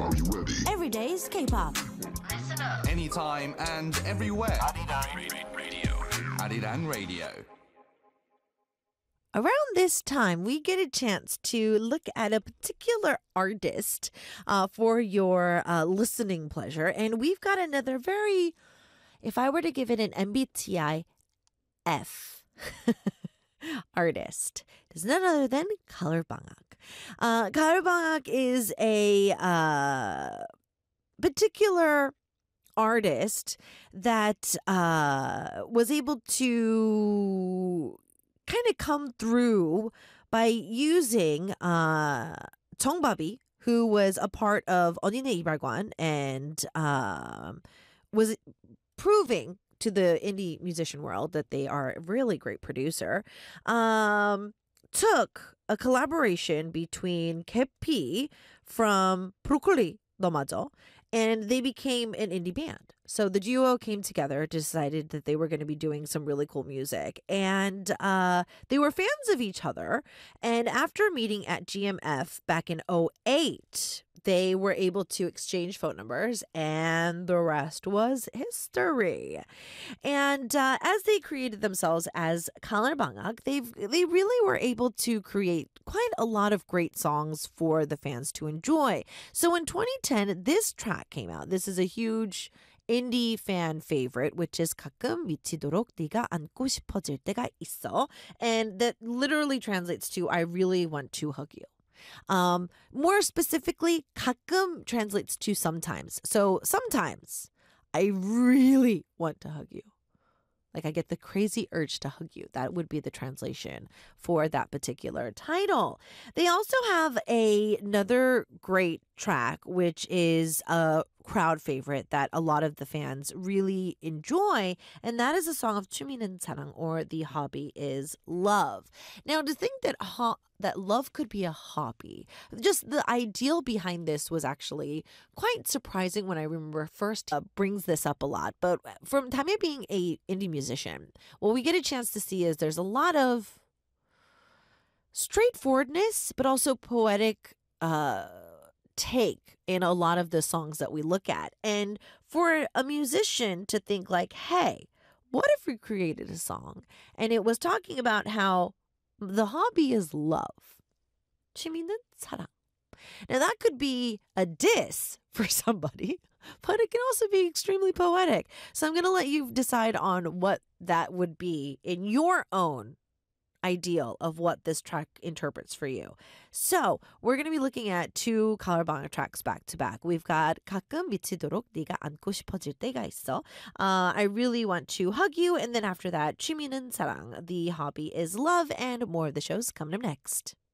Every day's K-pop. Listen up. Anytime and everywhere. Arirang Radio. Around this time, we get a chance to look at a particular artist for your listening pleasure. And we've got another very, if I were to give it an MBTI F artist, it's none other than Galerbangak. Galerbangak is a particular artist that was able to kind of come through by using Jeongbabi, who was a part of 언니네 이발관 and was proving to the indie musician world that they are a really great producer. Took a collaboration between Kepi from Broccoli 너 맞아, and they became an indie band. So the duo came together, decided that they were going to be doing some really cool music. And they were fans of each other. And after meeting at GMF back in '08, they were able to exchange phone numbers. And the rest was history. And as they created themselves as Galerbangak, they really were able to create quite a lot of great songs for the fans to enjoy. So in 2010, this track came out. This is a huge indie fan favorite, which is 가끔 미치도록 네가 안고 싶어질 때가 있어. And that literally translates to I really want to hug you. More specifically, 가끔 translates to sometimes. So sometimes I really want to hug you. Like I get the crazy urge to hug you. That would be the translation for that particular title. They also have another great track, which is a crowd favorite that a lot of the fans really enjoy, and that is a song of 취미는 사랑, or The Hobby is Love. Now, to think that that love could be a hobby, just the ideal behind this was actually quite surprising when I remember first brings this up a lot. But from Tamia being a indie musician, what we get a chance to see is there's a lot of straightforwardness, but also poetic take in a lot of the songs that we look at. And for a musician to think like, hey, what if we created a song and it was talking about how the hobby is love? 취미는 사랑. Now that could be a diss for somebody, but it can also be extremely poetic. So I'm going to let you decide on what that would be in your own ideal of what this track interprets for you. So we're going to be looking at two Galerbangak tracks back to back. We've got 가끔 미치도록 네가 안고 싶어질 때가 있어. I really want to hug you. And then after that, 취미는 사랑. The Hobby is Love. And more of the shows coming up next.